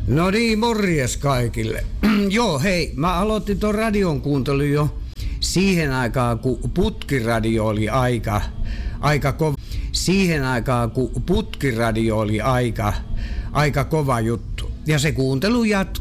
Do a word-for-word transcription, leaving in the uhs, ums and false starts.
No niin, morjes kaikille. Joo, hei, mä aloitin ton radion kuuntelun jo siihen aikaan, kun putkiradio oli aika, aika kova. Siihen aikaan, kun putkiradio oli aika, aika kova juttu. Ja se kuuntelu jatkuu.